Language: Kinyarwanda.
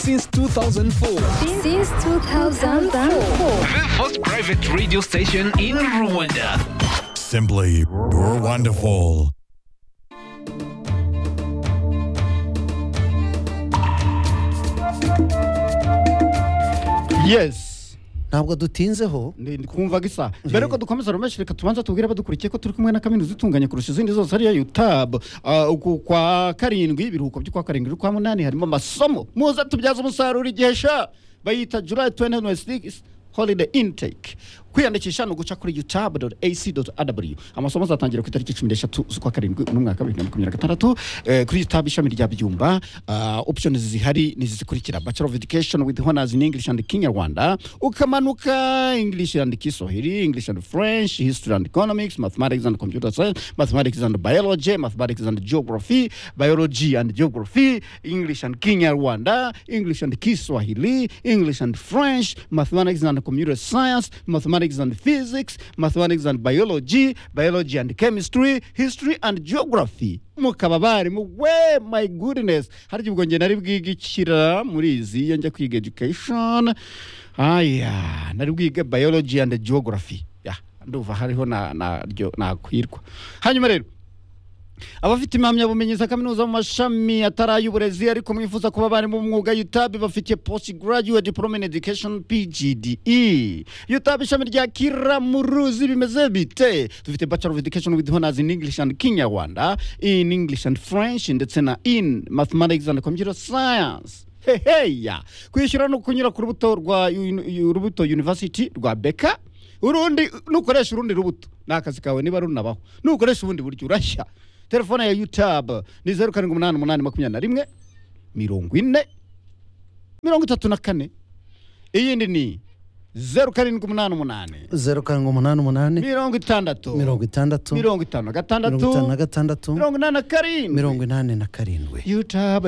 since 2004. Since 2004. The first private radio station in Rwanda. Simply wonderful. Yes. ntabwo dutinzeho Kumva gisa mbere ko dukomeza rumeshe reka tubanza tubwire abadukurikiye ko turi kumwe na kaminuza itunganye kurusha izindi zose ariyo UTAB kwa karindwi ibiruhuko byo kwa karindwi kwa munani harimo amasomo muza tubyaza umusaruro igihesha bayita July 2026 holiday intake kwiyandikisha no guca kuri utab.ac.rw amasomo azatangira ku itariki 13 z'ukwa karindwi mu mwaka wa 2026 kuri UTAB ishami rya Byumba options zihari nizikurikira Bachelor of Education with honors in English and Kinyarwanda ukamanuka English and Kiswahili English and French History and Economics Mathematics and Computer Science Mathematics and Biology Mathematics and Geography Biology and Geography English and Kinyarwanda English and Kiswahili English and French Mathematics and Computer Science Mathematics and Physics, Mathematics and Biology, Biology and Chemistry, History and Geography. Mukababari we my goodness. Hari ubwo nge nari bwigikira muri izi yo njya kwiga education. Nari bwiga Biology and Geography. Nduva hariho na kwirwa. Hanyuma rero abafite impamyabumenyi za kaminuza mu mashami ataraye uburezi ariko mwifuza kuba bari mu mwuga UTAB bafite postgraduate diploma in education PGDE. UTAB ishami rya Kiramuruzi bimeze bite? Dufite Bachelor of Education with honors in English and Kinyarwanda, in English and French ndetse na in Mathematics and Computer Science. Heheya kwishyura no kunyura ku rubuto rwa Rubuto University rwa Beka urundi nukoresha urundi rubuto nakazi kawe niba runabaho nukoresha ubundi buryo urashya. Telefone ya UTAB ni 0788 40 34 iyindi ni 0788 0788 60 56 56 87 87 UTAB